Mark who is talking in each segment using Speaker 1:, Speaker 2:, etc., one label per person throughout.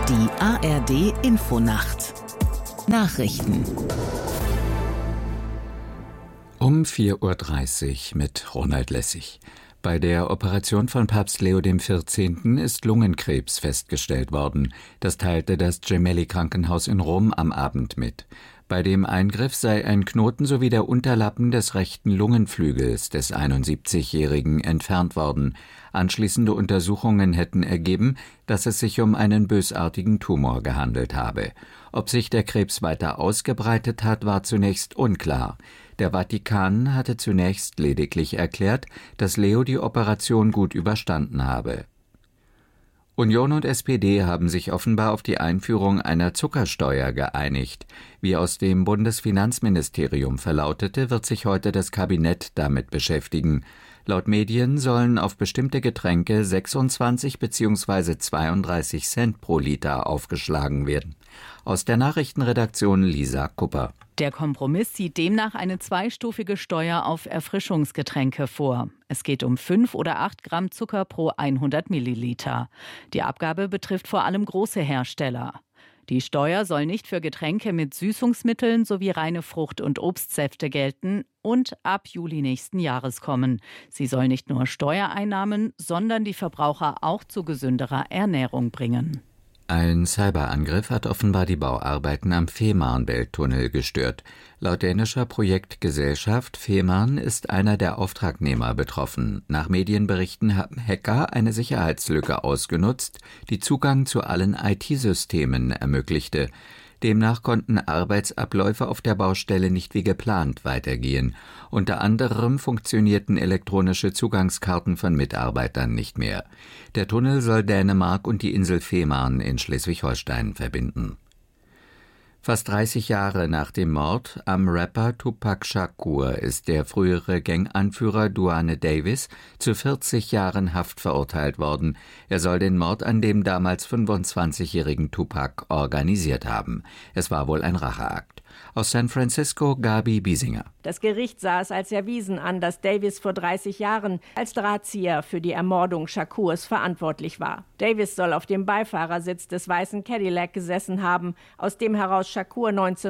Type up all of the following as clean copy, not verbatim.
Speaker 1: Die ARD-Infonacht. Nachrichten.
Speaker 2: Um 4:30 Uhr mit Ronald Lessig. Bei der Operation von Papst Leo XIV. Ist Lungenkrebs festgestellt worden. Das teilte das Gemelli-Krankenhaus in Rom am Abend mit. Bei dem Eingriff sei ein Knoten sowie der Unterlappen des rechten Lungenflügels des 71-Jährigen entfernt worden. Anschließende Untersuchungen hätten ergeben, dass es sich um einen bösartigen Tumor gehandelt habe. Ob sich der Krebs weiter ausgebreitet hat, war zunächst unklar. Der Vatikan hatte zunächst lediglich erklärt, dass Leo die Operation gut überstanden habe. Union und SPD haben sich offenbar auf die Einführung einer Zuckersteuer geeinigt. Wie aus dem Bundesfinanzministerium verlautete, wird sich heute das Kabinett damit beschäftigen. Laut Medien sollen auf bestimmte Getränke 26 bzw. 32 Cent pro Liter aufgeschlagen werden. Aus der Nachrichtenredaktion Lisa Kupper.
Speaker 3: Der Kompromiss sieht demnach eine zweistufige Steuer auf Erfrischungsgetränke vor. Es geht um 5 oder 8 Gramm Zucker pro 100 Milliliter. Die Abgabe betrifft vor allem große Hersteller. Die Steuer soll nicht für Getränke mit Süßungsmitteln sowie reine Frucht- und Obstsäfte gelten und ab Juli nächsten Jahres kommen. Sie soll nicht nur Steuereinnahmen, sondern die Verbraucher auch zu gesünderer Ernährung bringen.
Speaker 2: Ein Cyberangriff hat offenbar die Bauarbeiten am Fehmarnbelt-Tunnel gestört. Laut dänischer Projektgesellschaft Fehmarn ist einer der Auftragnehmer betroffen. Nach Medienberichten haben Hacker eine Sicherheitslücke ausgenutzt, die Zugang zu allen IT-Systemen ermöglichte. Demnach konnten Arbeitsabläufe auf der Baustelle nicht wie geplant weitergehen. Unter anderem funktionierten elektronische Zugangskarten von Mitarbeitern nicht mehr. Der Tunnel soll Dänemark und die Insel Fehmarn in Schleswig-Holstein verbinden. Fast 30 Jahre nach dem Mord am Rapper Tupac Shakur ist der frühere Ganganführer Duane Davis zu 40 Jahren Haft verurteilt worden. Er soll den Mord an dem damals 25-jährigen Tupac organisiert haben. Es war wohl ein Racheakt. Aus San Francisco, Gabi Biesinger.
Speaker 4: Das Gericht sah es als erwiesen an, dass Davis vor 30 Jahren als Drahtzieher für die Ermordung Shakurs verantwortlich war. Davis soll auf dem Beifahrersitz des weißen Cadillac gesessen haben, aus dem heraus Shakur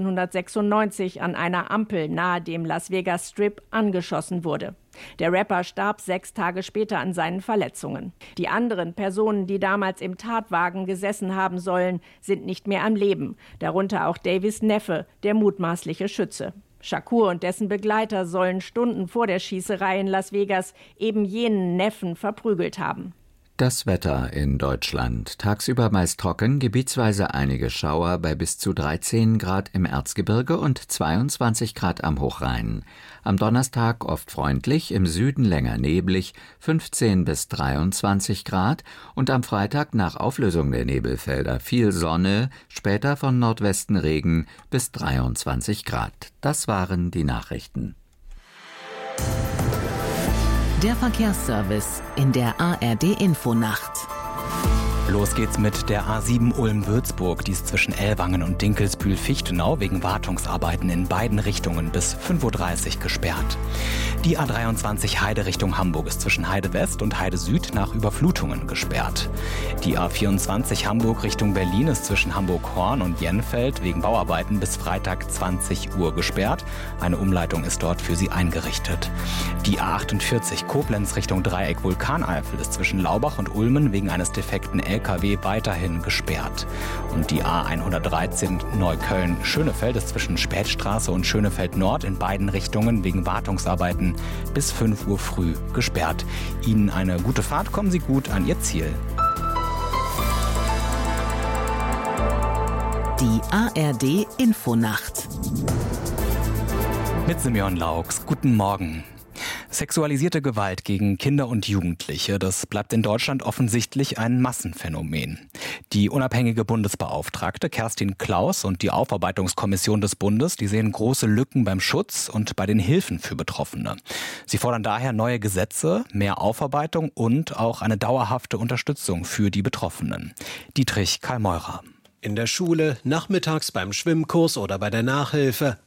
Speaker 4: 1996 an einer Ampel nahe dem Las Vegas Strip angeschossen wurde. Der Rapper starb 6 Tage später an seinen Verletzungen. Die anderen Personen, die damals im Tatwagen gesessen haben sollen, sind nicht mehr am Leben. Darunter auch Davis' Neffe, der mutmaßliche Schütze. Shakur und dessen Begleiter sollen Stunden vor der Schießerei in Las Vegas eben jenen Neffen verprügelt haben.
Speaker 2: Das Wetter in Deutschland. Tagsüber meist trocken, gebietsweise einige Schauer bei bis zu 13 Grad im Erzgebirge und 22 Grad am Hochrhein. Am Donnerstag oft freundlich, im Süden länger neblig, 15 bis 23 Grad und am Freitag nach Auflösung der Nebelfelder viel Sonne, später von Nordwesten Regen bis 23 Grad. Das waren die Nachrichten.
Speaker 1: Der Verkehrsservice in der ARD-Infonacht.
Speaker 5: Los geht's mit der A7 Ulm-Würzburg. Die ist zwischen Ellwangen und Dinkelsbühl-Fichtenau wegen Wartungsarbeiten in beiden Richtungen bis 5:30 Uhr gesperrt. Die A23 Heide Richtung Hamburg ist zwischen Heide West und Heide Süd nach Überflutungen gesperrt. Die A24 Hamburg Richtung Berlin ist zwischen Hamburg-Horn und Jenfeld wegen Bauarbeiten bis Freitag 20 Uhr gesperrt. Eine Umleitung ist dort für sie eingerichtet. Die A48 Koblenz Richtung Dreieck Vulkaneifel ist zwischen Laubach und Ulmen wegen eines defekten LKW weiterhin gesperrt. Und die A113 Neukölln-Schönefeld ist zwischen Spätstraße und Schönefeld Nord in beiden Richtungen wegen Wartungsarbeiten bis 5 Uhr früh gesperrt. Ihnen eine gute Fahrt, kommen Sie gut an Ihr Ziel.
Speaker 1: Die ARD-Infonacht.
Speaker 5: Mit Simeon Laux. Guten Morgen. Sexualisierte Gewalt gegen Kinder und Jugendliche, das bleibt in Deutschland offensichtlich ein Massenphänomen. Die unabhängige Bundesbeauftragte Kerstin Klaus und die Aufarbeitungskommission des Bundes, die sehen große Lücken beim Schutz und bei den Hilfen für Betroffene. Sie fordern daher neue Gesetze, mehr Aufarbeitung und auch eine dauerhafte Unterstützung für die Betroffenen. Dietrich Karl Meurer.
Speaker 6: In der Schule, nachmittags beim Schwimmkurs oder bei der Nachhilfe.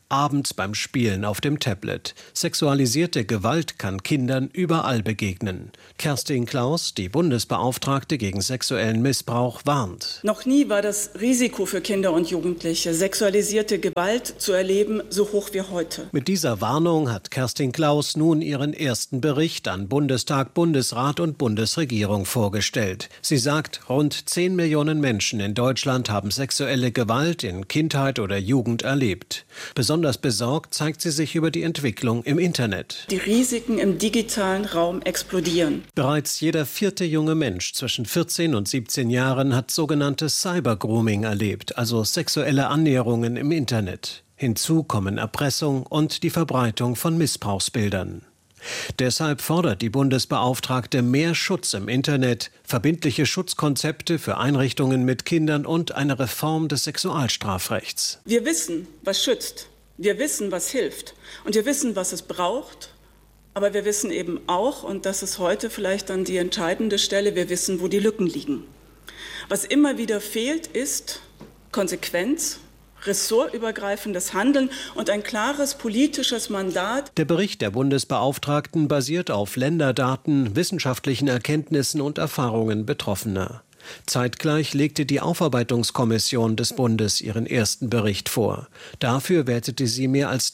Speaker 6: abends beim Spielen auf dem Tablet. Sexualisierte Gewalt kann Kindern überall begegnen. Kerstin Klaus, die Bundesbeauftragte gegen sexuellen Missbrauch, warnt.
Speaker 7: Noch nie war das Risiko für Kinder und Jugendliche, sexualisierte Gewalt zu erleben, so hoch wie heute.
Speaker 6: Mit dieser Warnung hat Kerstin Klaus nun ihren ersten Bericht an Bundestag, Bundesrat und Bundesregierung vorgestellt. Sie sagt, rund 10 Millionen Menschen in Deutschland haben sexuelle Gewalt in Kindheit oder Jugend erlebt. Besonders besorgt zeigt sie sich über die Entwicklung im Internet.
Speaker 7: Die Risiken im digitalen Raum explodieren.
Speaker 6: Bereits jeder 4. junge Mensch zwischen 14 und 17 Jahren hat sogenanntes Cybergrooming erlebt, also sexuelle Annäherungen im Internet. Hinzu kommen Erpressung und die Verbreitung von Missbrauchsbildern. Deshalb fordert die Bundesbeauftragte mehr Schutz im Internet, verbindliche Schutzkonzepte für Einrichtungen mit Kindern und eine Reform des Sexualstrafrechts.
Speaker 7: Wir wissen, was schützt. Wir wissen, was hilft. Und wir wissen, was es braucht. Aber wir wissen eben auch, und das ist heute vielleicht dann die entscheidende Stelle, wir wissen, wo die Lücken liegen. Was immer wieder fehlt, ist Konsequenz, ressortübergreifendes Handeln und ein klares politisches Mandat.
Speaker 6: Der Bericht der Bundesbeauftragten basiert auf Länderdaten, wissenschaftlichen Erkenntnissen und Erfahrungen Betroffener. Zeitgleich legte die Aufarbeitungskommission des Bundes ihren ersten Bericht vor. Dafür wertete sie mehr als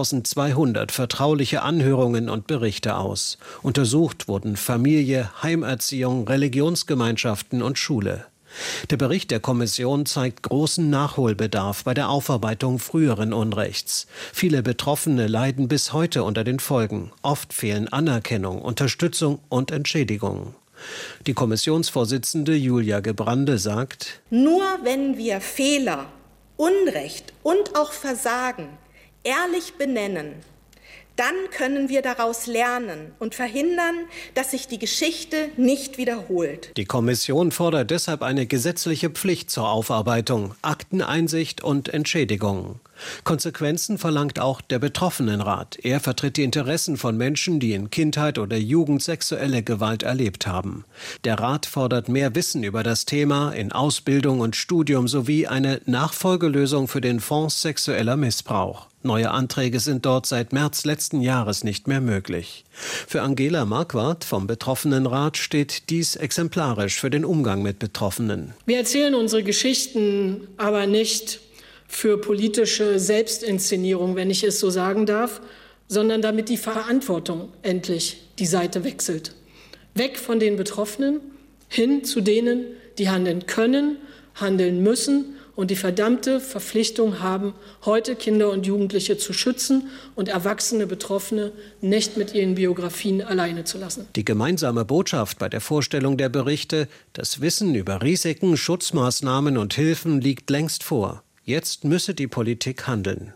Speaker 6: 3200 vertrauliche Anhörungen und Berichte aus. Untersucht wurden Familie, Heimerziehung, Religionsgemeinschaften und Schule. Der Bericht der Kommission zeigt großen Nachholbedarf bei der Aufarbeitung früheren Unrechts. Viele Betroffene leiden bis heute unter den Folgen. Oft fehlen Anerkennung, Unterstützung und Entschädigung. Die Kommissionsvorsitzende Julia Gebrande sagt:
Speaker 8: Nur wenn wir Fehler, Unrecht und auch Versagen ehrlich benennen, dann können wir daraus lernen und verhindern, dass sich die Geschichte nicht wiederholt.
Speaker 6: Die Kommission fordert deshalb eine gesetzliche Pflicht zur Aufarbeitung, Akteneinsicht und Entschädigung. Konsequenzen verlangt auch der Betroffenenrat. Er vertritt die Interessen von Menschen, die in Kindheit oder Jugend sexuelle Gewalt erlebt haben. Der Rat fordert mehr Wissen über das Thema in Ausbildung und Studium sowie eine Nachfolgelösung für den Fonds sexueller Missbrauch. Neue Anträge sind dort seit März letzten Jahres nicht mehr möglich. Für Angela Marquardt vom Betroffenenrat steht dies exemplarisch für den Umgang mit Betroffenen.
Speaker 9: Wir erzählen unsere Geschichten aber nicht für politische Selbstinszenierung, wenn ich es so sagen darf, sondern damit die Verantwortung endlich die Seite wechselt. Weg von den Betroffenen hin zu denen, die handeln können, handeln müssen und die verdammte Verpflichtung haben, heute Kinder und Jugendliche zu schützen und erwachsene Betroffene nicht mit ihren Biografien alleine zu lassen.
Speaker 6: Die gemeinsame Botschaft bei der Vorstellung der Berichte: Das Wissen über Risiken, Schutzmaßnahmen und Hilfen liegt längst vor. Jetzt müsse die Politik handeln.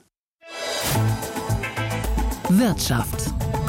Speaker 1: Wirtschaft.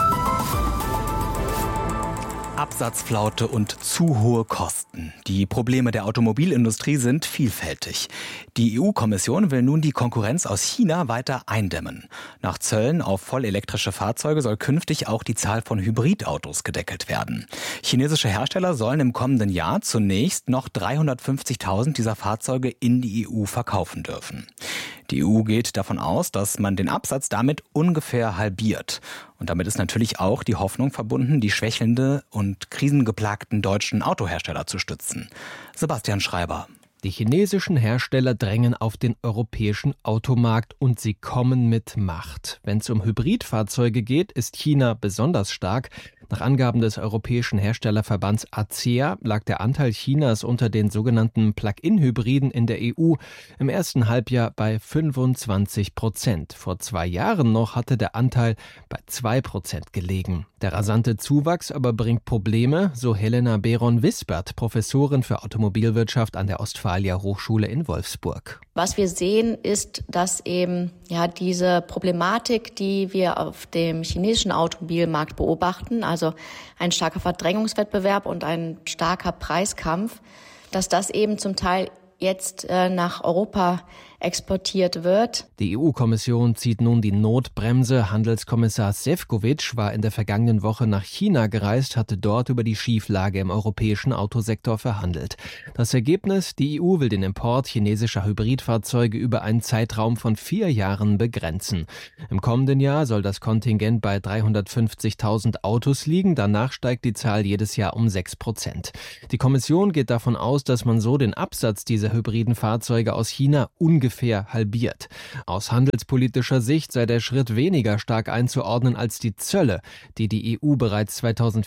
Speaker 5: Absatzflaute und zu hohe Kosten. Die Probleme der Automobilindustrie sind vielfältig. Die EU-Kommission will nun die Konkurrenz aus China weiter eindämmen. Nach Zöllen auf vollelektrische Fahrzeuge soll künftig auch die Zahl von Hybridautos gedeckelt werden. Chinesische Hersteller sollen im kommenden Jahr zunächst noch 350.000 dieser Fahrzeuge in die EU verkaufen dürfen. Die EU geht davon aus, dass man den Absatz damit ungefähr halbiert. Und damit ist natürlich auch die Hoffnung verbunden, die schwächelnde und krisengeplagten deutschen Autohersteller zu stützen. Sebastian Schreiber.
Speaker 10: Die chinesischen Hersteller drängen auf den europäischen Automarkt und sie kommen mit Macht. Wenn es um Hybridfahrzeuge geht, ist China besonders stark. Nach Angaben des europäischen Herstellerverbands ACEA lag der Anteil Chinas unter den sogenannten Plug-in-Hybriden in der EU im ersten Halbjahr bei 25%. Vor 2 Jahren noch hatte der Anteil bei 2% gelegen. Der rasante Zuwachs aber bringt Probleme, so Helena Beron-Wispert, Professorin für Automobilwirtschaft an der Ostfalia Hochschule in Wolfsburg.
Speaker 11: Was wir sehen, ist, dass eben diese Problematik, die wir auf dem chinesischen Automobilmarkt beobachten, also ein starker Verdrängungswettbewerb und ein starker Preiskampf, dass das eben zum Teil jetzt nach Europa exportiert wird.
Speaker 10: Die EU-Kommission zieht nun die Notbremse. Handelskommissar Šefčovič war in der vergangenen Woche nach China gereist, hatte dort über die Schieflage im europäischen Autosektor verhandelt. Das Ergebnis: Die EU will den Import chinesischer Hybridfahrzeuge über einen Zeitraum von 4 Jahren begrenzen. Im kommenden Jahr soll das Kontingent bei 350.000 Autos liegen. Danach steigt die Zahl jedes Jahr um 6%. Die Kommission geht davon aus, dass man so den Absatz dieser hybriden Fahrzeuge aus China ungefähr halbiert. Aus handelspolitischer Sicht sei der Schritt weniger stark einzuordnen als die Zölle, die die EU bereits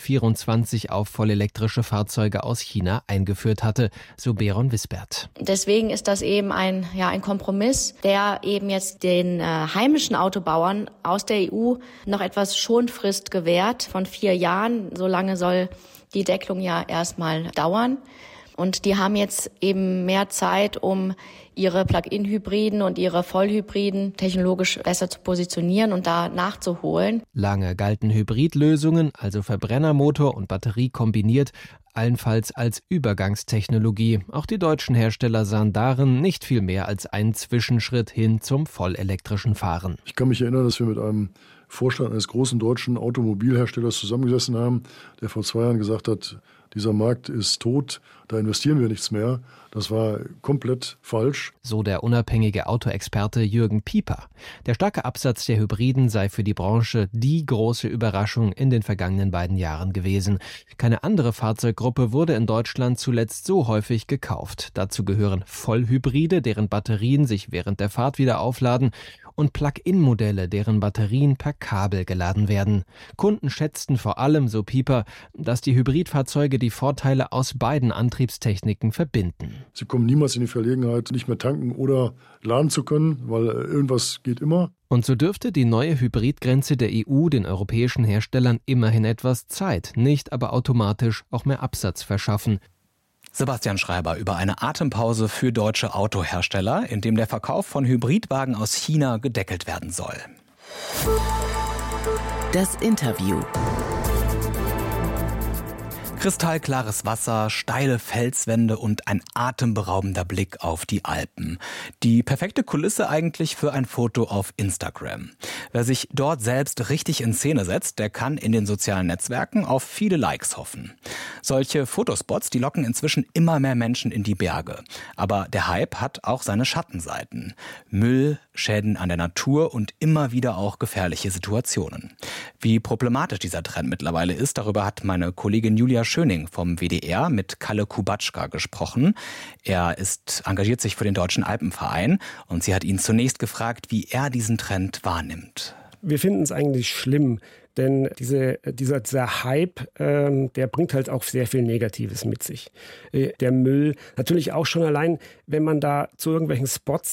Speaker 10: 2024 auf vollelektrische Fahrzeuge aus China eingeführt hatte, so Beron Wisbert.
Speaker 11: Deswegen ist das eben ein Kompromiss, der eben jetzt den heimischen Autobauern aus der EU noch etwas Schonfrist gewährt von 4 Jahren. So lange soll die Deckelung ja erstmal dauern. Und die haben jetzt eben mehr Zeit, um ihre Plug-in-Hybriden und ihre Vollhybriden technologisch besser zu positionieren und da nachzuholen.
Speaker 10: Lange galten Hybridlösungen, also Verbrennermotor und Batterie kombiniert, allenfalls als Übergangstechnologie. Auch die deutschen Hersteller sahen darin nicht viel mehr als einen Zwischenschritt hin zum vollelektrischen Fahren.
Speaker 12: Ich kann mich erinnern, dass wir mit einem Vorstand eines großen deutschen Automobilherstellers zusammengesessen haben, der vor 2 Jahren gesagt hat, dieser Markt ist tot, da investieren wir nichts mehr. Das war komplett falsch.
Speaker 10: So der unabhängige Autoexperte Jürgen Pieper. Der starke Absatz der Hybriden sei für die Branche die große Überraschung in den vergangenen 2 Jahren gewesen. Keine andere Fahrzeuggruppe wurde in Deutschland zuletzt so häufig gekauft. Dazu gehören Vollhybride, deren Batterien sich während der Fahrt wieder aufladen, und Plug-in-Modelle, deren Batterien per Kabel geladen werden. Kunden schätzten vor allem, so Pieper, dass die Hybridfahrzeuge die Vorteile aus beiden Antriebstechniken verbinden.
Speaker 12: Sie kommen niemals in die Verlegenheit, nicht mehr tanken oder laden zu können, weil irgendwas geht immer.
Speaker 10: Und so dürfte die neue Hybridgrenze der EU den europäischen Herstellern immerhin etwas Zeit, nicht aber automatisch auch mehr Absatz verschaffen.
Speaker 5: Sebastian Schreiber über eine Atempause für deutsche Autohersteller, in dem der Verkauf von Hybridwagen aus China gedeckelt werden soll.
Speaker 1: Das Interview.
Speaker 5: Kristallklares Wasser, steile Felswände und ein atemberaubender Blick auf die Alpen. Die perfekte Kulisse eigentlich für ein Foto auf Instagram. Wer sich dort selbst richtig in Szene setzt, der kann in den sozialen Netzwerken auf viele Likes hoffen. Solche Fotospots, die locken inzwischen immer mehr Menschen in die Berge. Aber der Hype hat auch seine Schattenseiten. Müll, Schäden an der Natur und immer wieder auch gefährliche Situationen. Wie problematisch dieser Trend mittlerweile ist, darüber hat meine Kollegin Julia Schöning vom WDR mit Kalle Kubatschka gesprochen. Er engagiert sich für den Deutschen Alpenverein und sie hat ihn zunächst gefragt, wie er diesen Trend wahrnimmt.
Speaker 13: Wir finden es eigentlich schlimm, denn dieser Hype, der bringt halt auch sehr viel Negatives mit sich. Der Müll, natürlich auch schon allein, wenn man da zu irgendwelchen Spots,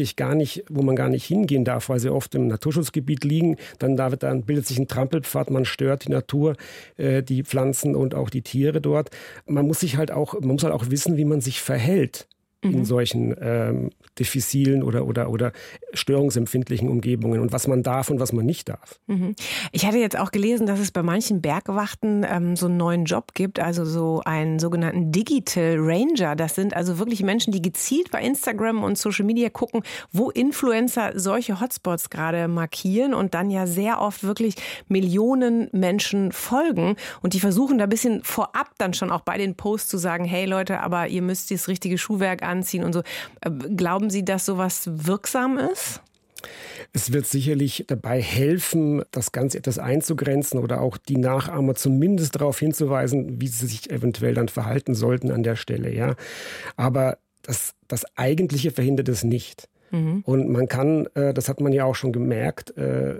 Speaker 13: wo man gar nicht hingehen darf, weil sie oft im Naturschutzgebiet liegen, dann bildet sich ein Trampelpfad, man stört die Natur, die Pflanzen und auch die Tiere dort. Man muss halt auch wissen, wie man sich verhält in solchen diffizilen oder störungsempfindlichen Umgebungen und was man darf und was man nicht darf.
Speaker 14: Ich hatte jetzt auch gelesen, dass es bei manchen Bergwachten so einen neuen Job gibt, also so einen sogenannten Digital Ranger. Das sind also wirklich Menschen, die gezielt bei Instagram und Social Media gucken, wo Influencer solche Hotspots gerade markieren und dann ja sehr oft wirklich Millionen Menschen folgen und die versuchen da ein bisschen vorab dann schon auch bei den Posts zu sagen, hey Leute, aber ihr müsst das richtige Schuhwerk anziehen und so. Glauben Sie, dass sowas wirksam ist?
Speaker 13: Es wird sicherlich dabei helfen, das Ganze etwas einzugrenzen oder auch die Nachahmer zumindest darauf hinzuweisen, wie sie sich eventuell dann verhalten sollten an der Stelle. Ja. Aber das Eigentliche verhindert es nicht. Und man kann, das hat man ja auch schon gemerkt,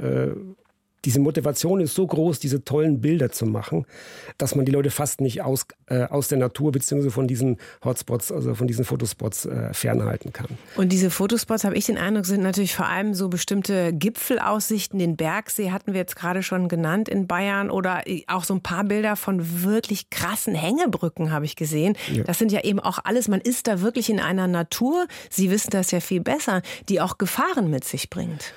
Speaker 13: diese Motivation ist so groß, diese tollen Bilder zu machen, dass man die Leute fast nicht aus der Natur bzw. von diesen Hotspots, also von diesen Fotospots fernhalten kann.
Speaker 14: Und diese Fotospots, habe ich den Eindruck, sind natürlich vor allem so bestimmte Gipfelaussichten. Den Bergsee hatten wir jetzt gerade schon genannt in Bayern oder auch so ein paar Bilder von wirklich krassen Hängebrücken habe ich gesehen. Ja. Das sind ja eben auch alles, man ist da wirklich in einer Natur, Sie wissen das ja viel besser, die auch Gefahren mit sich bringt.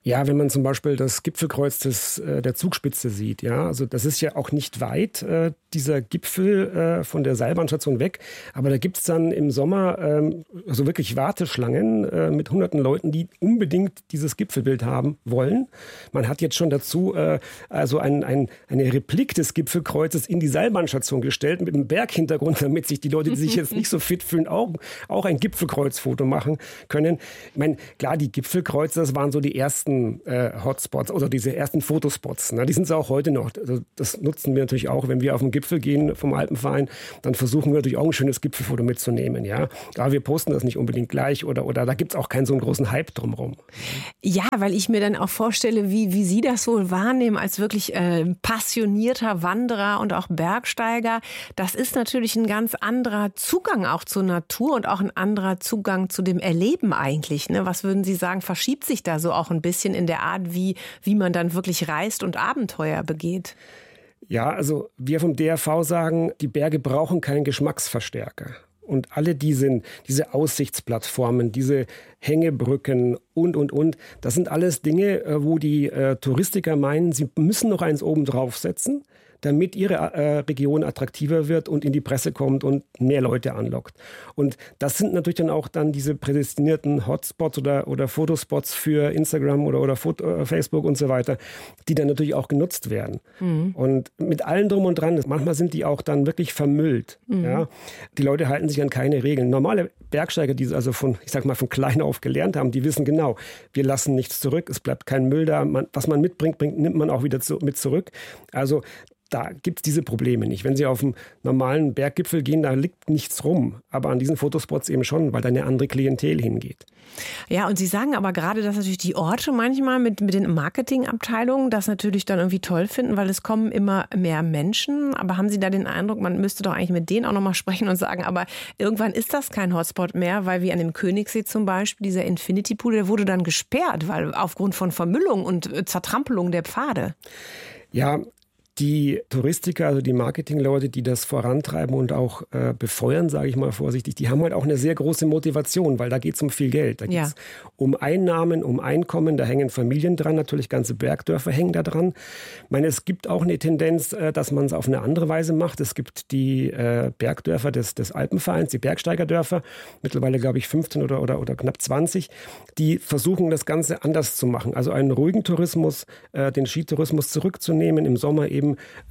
Speaker 13: Ja, wenn man zum Beispiel das Gipfelkreuz der Zugspitze sieht, ja, also das ist ja auch nicht weit, dieser Gipfel von der Seilbahnstation weg, aber da gibt es dann im Sommer also wirklich Warteschlangen mit hunderten Leuten, die unbedingt dieses Gipfelbild haben wollen. Man hat jetzt schon dazu also eine Replik des Gipfelkreuzes in die Seilbahnstation gestellt mit einem Berghintergrund, damit sich die Leute, die sich jetzt nicht so fit fühlen, auch ein Gipfelkreuzfoto machen können. Ich meine, klar, die Gipfelkreuze, das waren so die ersten Hotspots oder diese ersten Fotospots. Ne? Die sind es auch heute noch. Also das nutzen wir natürlich auch, wenn wir auf den Gipfel gehen vom Alpenverein, dann versuchen wir natürlich auch ein schönes Gipfelfoto mitzunehmen. Ja? Aber wir posten das nicht unbedingt gleich oder da gibt es auch keinen so einen großen Hype drumherum.
Speaker 14: Ja, weil ich mir dann auch vorstelle, wie Sie das wohl wahrnehmen als wirklich passionierter Wanderer und auch Bergsteiger. Das ist natürlich ein ganz anderer Zugang auch zur Natur und auch ein anderer Zugang zu dem Erleben eigentlich. Ne? Was würden Sie sagen, verschiebt sich da so auch ein bisschen in der Art, wie man dann wirklich reist und Abenteuer begeht?
Speaker 13: Ja, also wir vom DRV sagen, die Berge brauchen keinen Geschmacksverstärker. Und alle diese Aussichtsplattformen, diese Hängebrücken und, das sind alles Dinge, wo die Touristiker meinen, sie müssen noch eins oben draufsetzen, damit ihre Region attraktiver wird und in die Presse kommt und mehr Leute anlockt. Und das sind natürlich dann auch diese prädestinierten Hotspots oder Fotospots für Instagram oder Facebook und so weiter, die dann natürlich auch genutzt werden. Mhm. Und mit allem drum und dran, manchmal sind die auch dann wirklich vermüllt. Mhm. Ja? Die Leute halten sich an keine Regeln. Normale Bergsteiger, die also von klein auf gelernt haben, die wissen genau, wir lassen nichts zurück, es bleibt kein Müll da, was man mitbringt, nimmt man auch wieder mit zurück. Also da gibt es diese Probleme nicht. Wenn Sie auf einen normalen Berggipfel gehen, da liegt nichts rum. Aber an diesen Fotospots eben schon, weil da eine andere Klientel hingeht.
Speaker 14: Ja, und Sie sagen aber gerade, dass natürlich die Orte manchmal mit den Marketingabteilungen das natürlich dann irgendwie toll finden, weil es kommen immer mehr Menschen. Aber haben Sie da den Eindruck, man müsste doch eigentlich mit denen auch nochmal sprechen und sagen, aber irgendwann ist das kein Hotspot mehr, weil wie an dem Königssee zum Beispiel, dieser Infinity Pool, der wurde dann gesperrt, weil aufgrund von Vermüllung und Zertrampelung der Pfade.
Speaker 13: Ja, die Touristiker, also die Marketingleute, die das vorantreiben und auch befeuern, sage ich mal vorsichtig, die haben halt auch eine sehr große Motivation, weil da geht es um viel Geld. Da geht es um Einnahmen, um Einkommen, da hängen Familien dran, natürlich ganze Bergdörfer hängen da dran. Ich meine, es gibt auch eine Tendenz, dass man es auf eine andere Weise macht. Es gibt die Bergdörfer des Alpenvereins, die Bergsteigerdörfer, mittlerweile glaube ich 15 oder knapp 20, die versuchen das Ganze anders zu machen. Also einen ruhigen Tourismus, den Skitourismus zurückzunehmen, im Sommer eben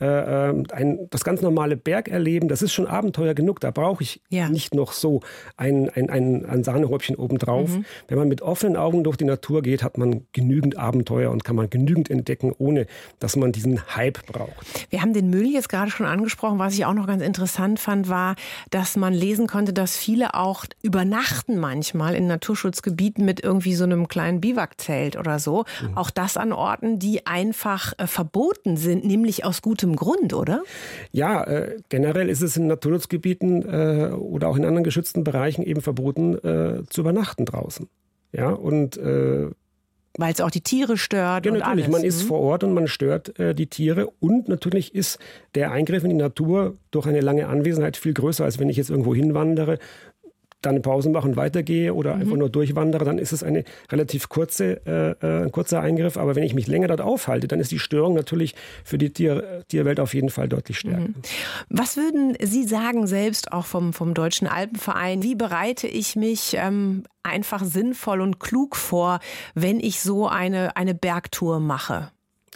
Speaker 13: das ganz normale Bergerleben, das ist schon Abenteuer genug. Da brauche ich nicht noch so ein Sahnehäubchen obendrauf. Mhm. Wenn man mit offenen Augen durch die Natur geht, hat man genügend Abenteuer und kann man genügend entdecken, ohne dass man diesen Hype braucht.
Speaker 14: Wir haben den Müll jetzt gerade schon angesprochen. Was ich auch noch ganz interessant fand, war, dass man lesen konnte, dass viele auch übernachten manchmal in Naturschutzgebieten mit irgendwie so einem kleinen Biwakzelt oder so. Mhm. Auch das an Orten, die einfach verboten sind, nämlich aus gutem Grund, oder?
Speaker 13: Ja, generell ist es in Naturschutzgebieten oder auch in anderen geschützten Bereichen eben verboten, zu übernachten draußen. Ja, und
Speaker 14: weil es auch die Tiere stört.
Speaker 13: Ja,
Speaker 14: und
Speaker 13: natürlich.
Speaker 14: Alles.
Speaker 13: Man ist vor Ort und man stört die Tiere. Und natürlich ist der Eingriff in die Natur durch eine lange Anwesenheit viel größer, als wenn ich jetzt irgendwo hinwandere, dann eine Pause mache und weitergehe oder einfach nur durchwandere, dann ist es ein relativ kurzer Eingriff. Aber wenn ich mich länger dort aufhalte, dann ist die Störung natürlich für die Tierwelt auf jeden Fall deutlich stärker.
Speaker 14: Was würden Sie sagen, selbst auch vom Deutschen Alpenverein, wie bereite ich mich einfach sinnvoll und klug vor, wenn ich so eine Bergtour mache?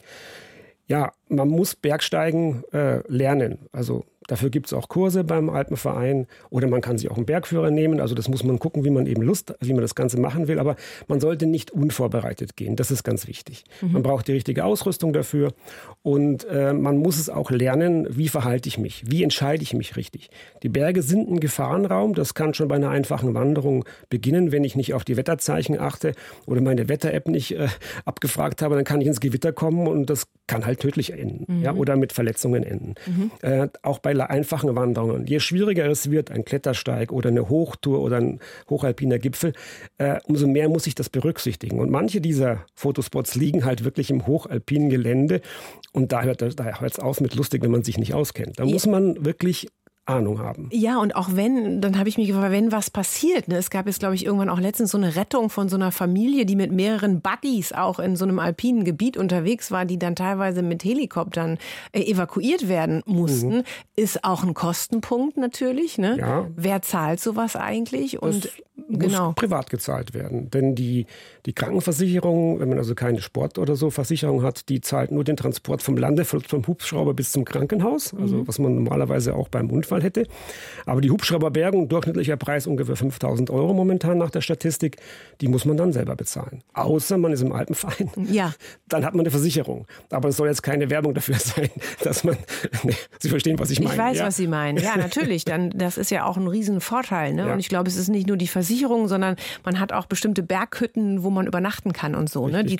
Speaker 13: Ja, man muss Bergsteigen lernen. Also dafür gibt es auch Kurse beim Alpenverein oder man kann sich auch einen Bergführer nehmen. Also das muss man gucken, wie man das Ganze machen will. Aber man sollte nicht unvorbereitet gehen. Das ist ganz wichtig. Man braucht die richtige Ausrüstung dafür und man muss es auch lernen, wie verhalte ich mich, wie entscheide ich mich richtig. Die Berge sind ein Gefahrenraum. Das kann schon bei einer einfachen Wanderung beginnen. Wenn ich nicht auf die Wetterzeichen achte oder meine Wetter-App nicht abgefragt habe, dann kann ich ins Gewitter kommen und das kann halt tödlich enden oder mit Verletzungen enden. Auch bei einfachen Wanderungen. Je schwieriger es wird, ein Klettersteig oder eine Hochtour oder ein hochalpiner Gipfel, umso mehr muss ich das berücksichtigen. Und manche dieser Fotospots liegen halt wirklich im hochalpinen Gelände und da hört es auf mit lustig, wenn man sich nicht auskennt. Da muss man wirklich Ahnung haben.
Speaker 14: Ja, und auch wenn, dann habe ich mich gefragt, wenn was passiert. Ne? Es gab jetzt, glaube ich, irgendwann auch letztens so eine Rettung von so einer Familie, die mit mehreren Buddies auch in so einem alpinen Gebiet unterwegs war, die dann teilweise mit Helikoptern evakuiert werden mussten. Ist auch ein Kostenpunkt natürlich. Ne?
Speaker 13: Ja.
Speaker 14: Wer zahlt sowas eigentlich? Und
Speaker 13: muss privat gezahlt werden. Denn die Krankenversicherung, wenn man also keine Sport- oder so Versicherung hat, die zahlt nur den Transport vom Landeflug, vom Hubschrauber bis zum Krankenhaus. Also was man normalerweise auch beim Unfall hätte. Aber die Hubschrauberbergung, durchschnittlicher Preis ungefähr 5.000 € momentan nach der Statistik, die muss man dann selber bezahlen. Außer man ist im Alpenverein.
Speaker 14: Ja.
Speaker 13: Dann hat man eine Versicherung. Aber es soll jetzt keine Werbung dafür sein, dass man... Nee, Sie verstehen, was ich meine.
Speaker 14: Ich weiß, was Sie meinen. Ja, natürlich. Das ist ja auch ein Riesenvorteil. Ne? Ja. Und ich glaube, es ist nicht nur die Versicherung, sondern man hat auch bestimmte Berghütten, wo man übernachten kann und so. Ne? Die